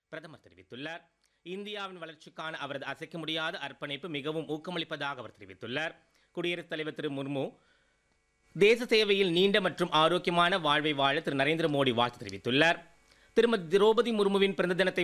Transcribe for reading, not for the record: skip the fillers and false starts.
பிரதமர் தெரிவித்துள்ளார். இந்தியாவின் வளர்ச்சிக்கான அவரது அசைக்க முடியாத அர்ப்பணிப்பு மிகவும் ஊக்கமளிப்பதாக அவர் தெரிவித்துள்ளார். குடியரசுத் தலைவர் திரு முர்மு தேச சேவையில் நீண்ட மற்றும் ஆரோக்கியமான வாழ்வை வாழ திரு நரேந்திர மோடி வாழ்த்து தெரிவித்துள்ளார். திருமதி திரௌபதி முர்முவின் பிறந்த தினத்தை